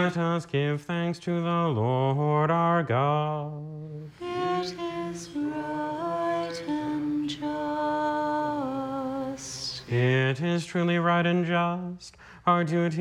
Let us give thanks to the Lord our God. It is right and just. It is truly right and just, our duty